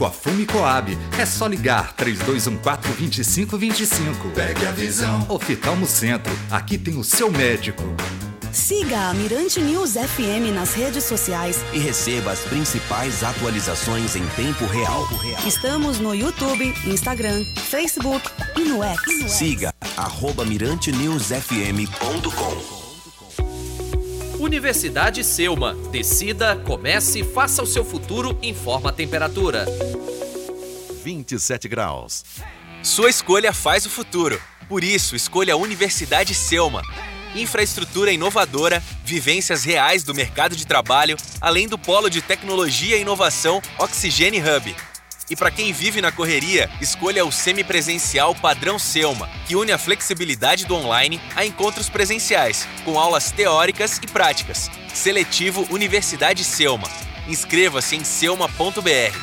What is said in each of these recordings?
A Fumicoab, é só ligar 3214-2525. Pegue a visão. Oftalmo Centro, aqui tem o seu médico. Siga a Mirante News FM nas redes sociais e receba as principais atualizações em tempo real. Estamos no YouTube, Instagram, Facebook e no X. Siga @mirantenewsfm.com. Universidade Selma. Decida, comece, faça o seu futuro, informa a temperatura. 27 graus. Sua escolha faz o futuro. Por isso, escolha a Universidade Selma. Infraestrutura inovadora, vivências reais do mercado de trabalho, além do polo de tecnologia e inovação Oxigene Hub. E para quem vive na correria, escolha o semipresencial padrão Selma, que une a flexibilidade do online a encontros presenciais, com aulas teóricas e práticas. Seletivo Universidade Selma. Inscreva-se em selma.br.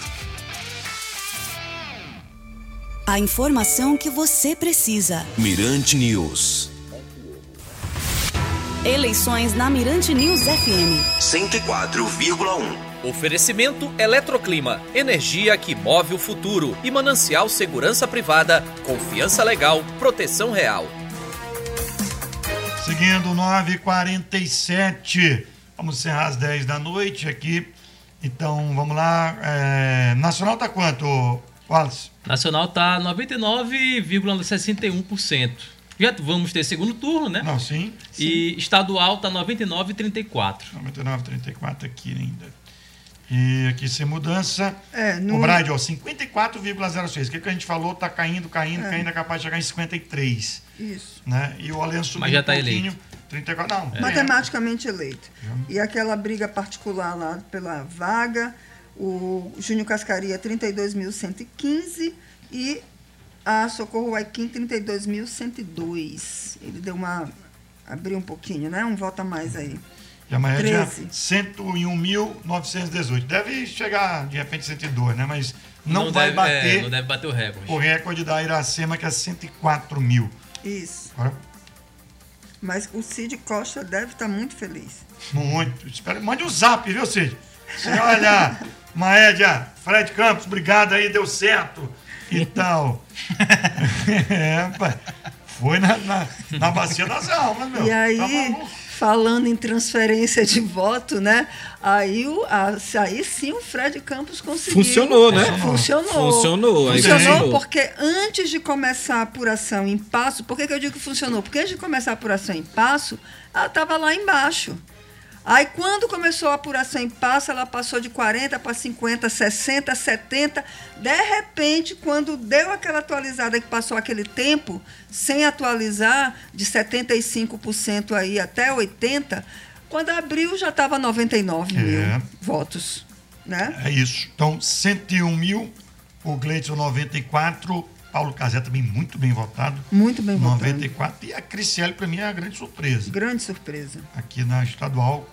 A informação que você precisa. Mirante News. Eleições na Mirante News FM 104,1. Oferecimento Eletroclima, energia que move o futuro. E Manancial Segurança Privada, confiança legal, proteção real. Seguindo 9h47, vamos encerrar às 10 da noite aqui. Então, vamos lá. Nacional tá quanto, Wallace? Nacional tá 99,61%. Já vamos ter segundo turno, né? Não, sim. E estadual tá 99,34%. 99,34 aqui ainda. E aqui sem mudança. No... O Bride, 54,06. O que a gente falou, tá caindo, é capaz de chegar em 53. Isso. Né? E o Aliança subiu mas já tá eleito. 34, não. Matematicamente eleito. E aquela briga particular lá pela vaga, o Júnior Cascaria 32.115 e a Socorro Waiquim 32.102. Ele deu abriu um pouquinho, né? Um voto a mais aí. E amanhã é 101.918. Deve chegar, de repente, 102, né? Mas não vai bater... não deve bater o recorde. O recorde da Iracema, que é 104 mil. Isso. Agora, mas o Cid Costa deve estar muito feliz. Muito. Mande um zap, viu, Cid? Você olha, Maédia, Fred Campos, obrigado aí, deu certo. E tal. Pai. Foi na bacia das almas, meu. E aí, falando em transferência de voto, né? Aí sim o Fred Campos conseguiu. Funcionou, né? Funcionou porque antes de começar a apuração em Passo, por que eu digo que funcionou? Porque antes de começar a apuração em Passo, ela estava lá embaixo. Aí, quando começou a apuração em Passo, ela passou de 40 para 50, 60, 70. De repente, quando deu aquela atualizada que passou aquele tempo, sem atualizar, de 75% aí até 80%, quando abriu já estava 99 mil votos. Né? É isso. Então, 101 mil, o Gleidson 94, Paulo Cazé também muito bem votado. Muito bem 94. E a Criciele, para mim, é a grande surpresa. Grande surpresa. Aqui na estadual,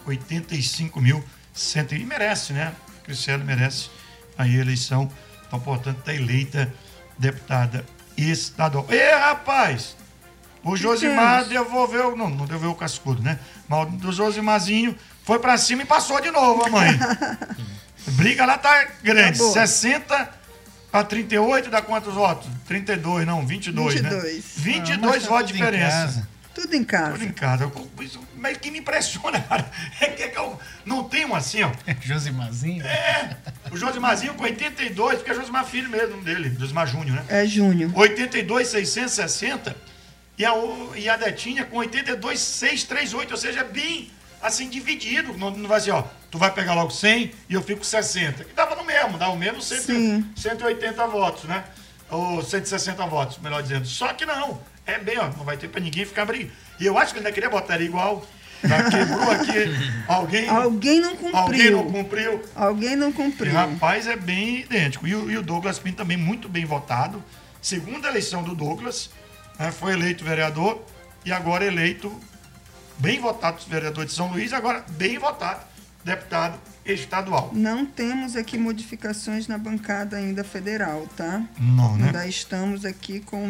85.100. E merece, né? A Criciele merece aí a eleição. Então, portanto, está eleita deputada estadual. Rapaz! O Josimar devolveu... Não devolveu o cascudo, né? Mas o Josimarzinho foi para cima e passou de novo, a mãe. Briga lá tá grande. Tá 60... Para 38 dá quantos votos? 32, não, 22, né? 22 votos de diferença. Tudo em casa. Tudo em casa. Mas que me impressiona, cara, é que eu não tenho assim, ó. Josimarzinho? O Josimarzinho com 82, porque é Josimar Filho mesmo dele, Josimar Júnior, né? É Júnior. 82,660 e a Detinha com 82,638, ou seja, bem assim, dividido. Não vai assim, ó, tu vai pegar logo 100 e eu fico 60. Que dava no mesmo, dá o mesmo 180 votos, né? Ou 160 votos, melhor dizendo. Só que não, é bem, ó, não vai ter pra ninguém ficar brigando. E eu acho que ele ainda queria botar ele igual. Já quebrou aqui. Alguém não cumpriu. E, rapaz, é bem idêntico. E o Douglas Pinto também muito bem votado. Segunda eleição do Douglas, né, foi eleito vereador e agora eleito... Bem votado vereador de São Luís, agora bem votado deputado estadual. Não temos aqui modificações na bancada ainda federal, tá? Não, né? Ainda estamos aqui com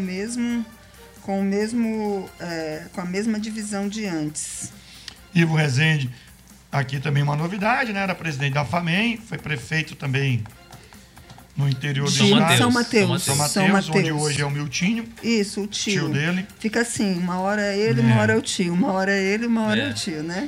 a mesma divisão de antes. Ivo Rezende, aqui também uma novidade, né? Era presidente da FAMEM, foi prefeito também no interior do São estado. Mateus. São Mateus. São Mateus, onde hoje é o Miltinho. Isso, o tio. Dele. Fica assim, uma hora é ele, uma hora é o tio. Uma hora é ele, uma hora é o tio, né?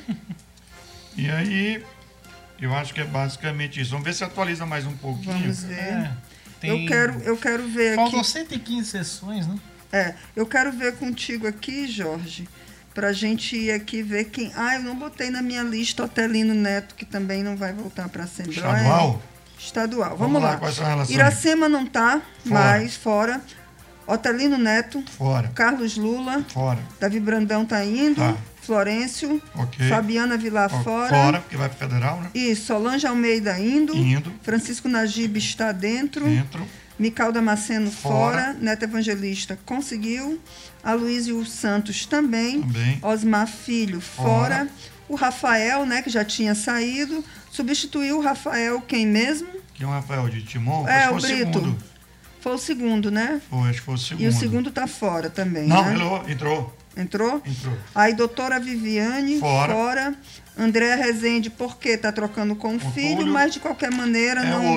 E aí, eu acho que é basicamente isso. Vamos ver se atualiza mais um pouquinho. Vamos ver. Tem- Eu quero ver Faltam aqui. 115 sessões, né? Eu quero ver contigo aqui, Jorge, pra gente ir aqui ver quem... eu não botei na minha lista Otelino Neto, que também não vai voltar pra Assembleia. Estadual. Vamos lá. Quais são as relações? Iracema não tá mais, fora. Otelino Neto. Fora. Carlos Lula. Fora. Davi Brandão tá indo. Tá. Florencio. Ok. Fabiana Vilar fora. Fora, porque vai pro federal, né? Isso. Solange Almeida indo. Indo. Francisco Najib está dentro. Dentro. Mical Damasceno fora. Neto Evangelista conseguiu. Aloysio Santos também. Osmar Filho fora. O Rafael, né, que já tinha saído. Substituiu o Rafael quem mesmo? Que é o Rafael de Timon? O Brito. Foi o segundo, né? Foi, acho que foi o segundo. E o segundo tá fora também, Não, né? entrou. Entrou? Entrou. Aí, doutora Viviane, fora. André Rezende, porque tá trocando com o filho, Túlio, mas de qualquer maneira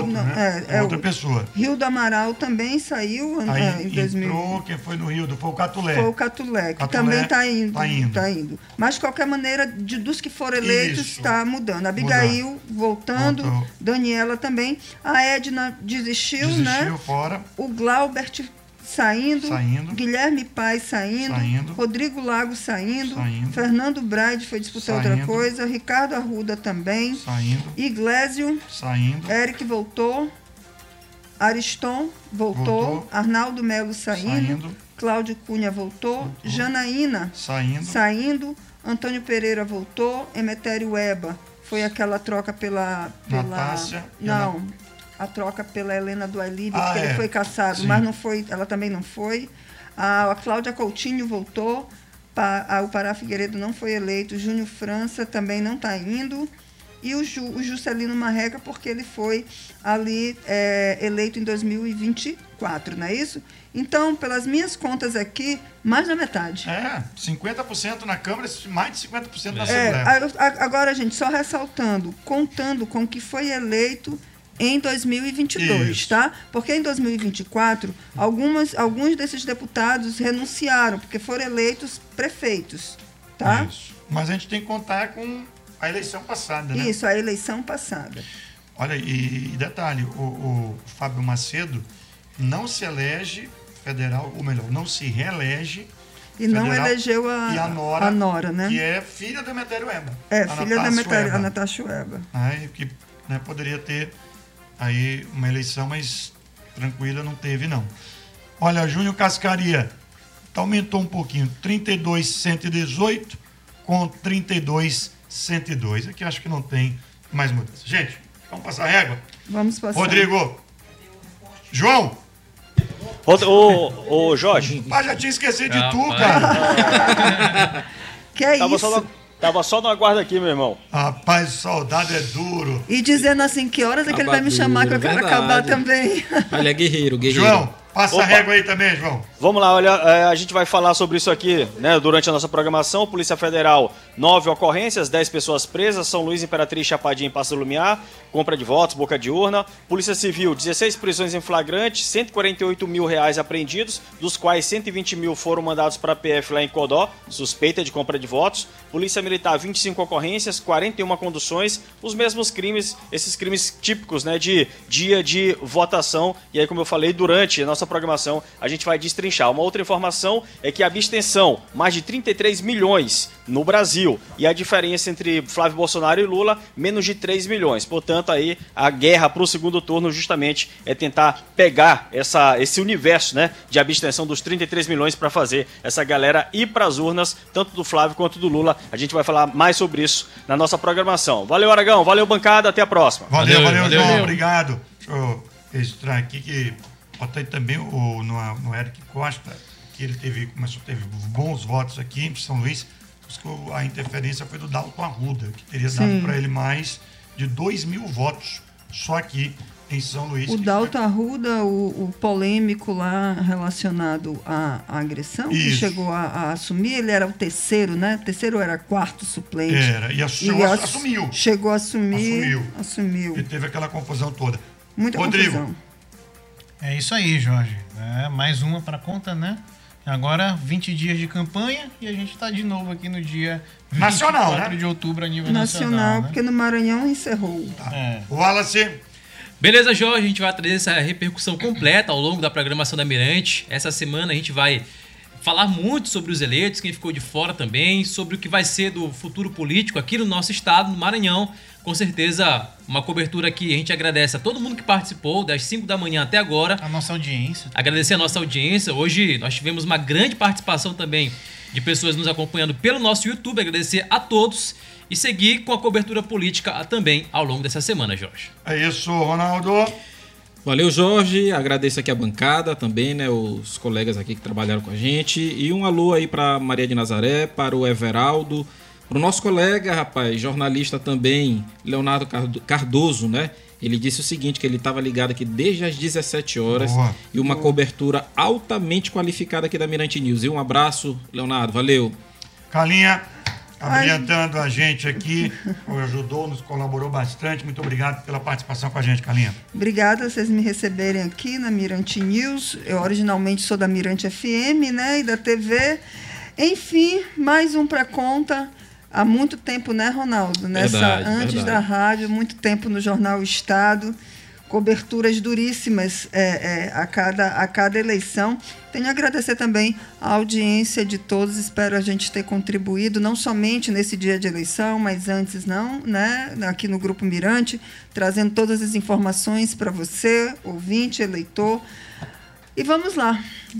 é outra pessoa. Rio do Amaral também saiu Aí em 2000. entrou, quem foi no Rio? Foi o Catulé. Foi o Catulé, que também está indo. Mas, de qualquer maneira, dos que foram eleitos, está mudando. Abigail voltando, Daniela também. A Edna desistiu, né? Fora. O Glaubert saindo. Guilherme Paz saindo. Rodrigo Lago saindo. Fernando Braide foi disputar outra coisa. Ricardo Arruda também. Iglesio. Eric voltou. Ariston voltou. Arnaldo Melo saindo. Cláudio Cunha voltou. Janaína saindo. Antônio Pereira voltou. Emetério Eba foi aquela troca pela Natácia. Não. A troca pela Helena do Ailíbio, porque ele foi cassado, mas não foi, ela também não foi. A Cláudia Coutinho voltou, o Pará Figueiredo não foi eleito, o Júnior França também não está indo, e o Juscelino Marreca, porque ele foi ali eleito em 2024, não é isso? Então, pelas minhas contas aqui, mais da metade. 50% na Câmara, mais de 50% na Assembleia. Agora, gente, só ressaltando, contando com que foi eleito em 2022, tá? Porque em 2024, alguns desses deputados renunciaram, porque foram eleitos prefeitos, tá? Isso. Mas a gente tem que contar com a eleição passada, né? Isso, a eleição passada. Olha, e detalhe, o Fábio Macedo não se elege federal, ou melhor, não se reelege e federal, não elegeu a Nora, né? Que é filha do Emetério Eba. Filha da Emetério, a Natácia Eba. Que poderia ter aí uma eleição, mas tranquila não teve, não. Olha, Júnior Cascaria aumentou um pouquinho, 32.118 com 32.102. Aqui acho que não tem mais mudança. Gente, vamos passar a régua? Vamos passar. Rodrigo. João. Ô, Jorge. Já tinha esquecido de tu, cara. Que é isso? Tava só no aguardo aqui, meu irmão. Rapaz, o soldado é duro. E dizendo assim, que horas é que ele vai me chamar que eu quero acabar também? Olha, guerreiro. João, passa a régua aí também, João. Vamos lá, olha, a gente vai falar sobre isso aqui, né, durante a nossa programação. Polícia Federal, 9 ocorrências, 10 pessoas presas. São Luís, Imperatriz, Chapadinha e Passo do Lumiar. Compra de votos, boca de urna. Polícia Civil, 16 prisões em flagrante, R$148 mil apreendidos, dos quais 120 mil foram mandados para a PF lá em Codó, suspeita de compra de votos. Polícia Militar, 25 ocorrências, 41 conduções, os mesmos crimes, esses crimes típicos, né, de dia de votação. E aí, como eu falei, durante a nossa programação, a gente vai destrinchar. Uma outra informação é que a abstenção, mais de 33 milhões no Brasil, e a diferença entre Flávio Bolsonaro e Lula, menos de 3 milhões. Portanto, aí a guerra para o segundo turno justamente é tentar pegar esse universo, né, de abstenção dos 33 milhões para fazer essa galera ir para as urnas, tanto do Flávio quanto do Lula. A gente vai falar mais sobre isso na nossa programação. Valeu, Aragão, valeu, bancada, até a próxima. Valeu, João, obrigado. Deixa eu registrar aqui que botei também no Eric Costa, que ele teve bons votos aqui em São Luís. A interferência foi do Dalton Arruda, que teria dado para ele mais de 2.000 votos só aqui em São Luís. O Dalton Arruda, o polêmico lá relacionado à agressão, que chegou a assumir, ele era o terceiro, né? Terceiro era quarto suplente. Era, e assumiu. Chegou a assumir. Assumiu. E teve aquela confusão toda. Muita confusão. É isso aí, Jorge. Mais uma para conta, né? Agora, 20 dias de campanha e a gente está de novo aqui no dia 24 de outubro a nível nacional, né? Porque no Maranhão encerrou. Wallace. Beleza, Jorge, a gente vai trazer essa repercussão completa ao longo da programação da Mirante. Essa semana a gente vai falar muito sobre os eleitos, quem ficou de fora também, sobre o que vai ser do futuro político aqui no nosso estado, no Maranhão. Com certeza, uma cobertura que a gente agradece a todo mundo que participou, das 5 da manhã até agora. A nossa audiência. Agradecer a nossa audiência. Hoje nós tivemos uma grande participação também de pessoas nos acompanhando pelo nosso YouTube. Agradecer a todos e seguir com a cobertura política também ao longo dessa semana, Jorge. É isso, Ronaldo. Valeu, Jorge. Agradeço aqui a bancada também, né? Os colegas aqui que trabalharam com a gente. E um alô aí para Maria de Nazaré, para o Everaldo, para o nosso colega, rapaz, jornalista também, Leonardo Cardoso, né? Ele disse o seguinte, que ele estava ligado aqui desde as 17 horas. Boa. E uma cobertura altamente qualificada aqui da Mirante News. E um abraço, Leonardo. Valeu. Carlinha, abrilhantando a gente aqui, ajudou, nos colaborou bastante. Muito obrigado pela participação com a gente, Carlinha. Obrigada vocês me receberem aqui na Mirante News. Eu originalmente sou da Mirante FM, né? E da TV. Enfim, mais um para conta. Há muito tempo, né, Ronaldo? Antes da rádio, muito tempo no Jornal Estado, coberturas duríssimas a cada eleição. Tenho a agradecer também a audiência de todos, espero a gente ter contribuído, não somente nesse dia de eleição, mas antes não, né? Aqui no Grupo Mirante, trazendo todas as informações para você, ouvinte, eleitor. E vamos lá,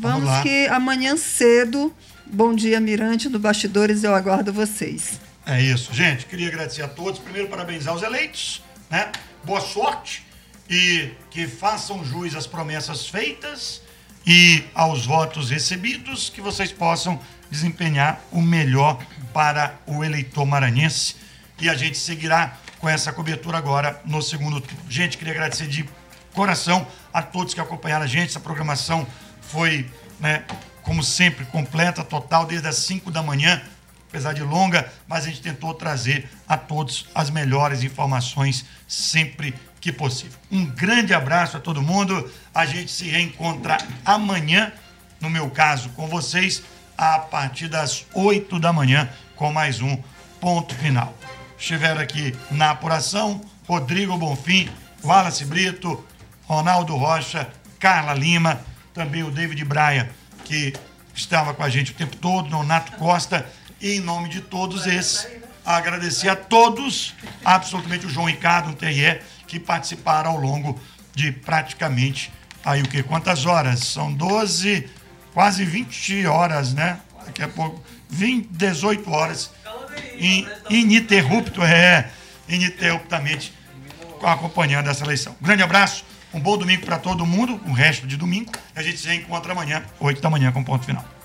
que amanhã cedo, Bom Dia Mirante, no Bastidores, eu aguardo vocês. É isso, gente. Queria agradecer a todos. Primeiro, parabenizar os eleitos, né? Boa sorte e que façam jus às promessas feitas e aos votos recebidos, que vocês possam desempenhar o melhor para o eleitor maranhense. E a gente seguirá com essa cobertura agora no segundo turno. Gente, queria agradecer de coração a todos que acompanharam a gente. Essa programação foi, né, como sempre, completa, total, desde as 5 da manhã, apesar de longa, mas a gente tentou trazer a todos as melhores informações sempre que possível. Um grande abraço a todo mundo. A gente se reencontra amanhã, no meu caso, com vocês, a partir das 8 da manhã, com mais um Ponto Final. Estiveram aqui na apuração Rodrigo Bonfim, Wallace Brito, Ronaldo Rocha, Carla Lima, também o David Braia, que estava com a gente o tempo todo, Nonato Costa, e em nome de todos esses, agradecer a todos, absolutamente o João Ricardo, o TRE, que participaram ao longo de praticamente, aí o quê? Quantas horas? São 12, quase 20 horas, né? Daqui a pouco, 18 horas, ininterruptamente acompanhando essa eleição. Um grande abraço, um bom domingo para todo mundo, o resto de domingo, e a gente se reencontra amanhã, 8 da manhã, com Ponto Final.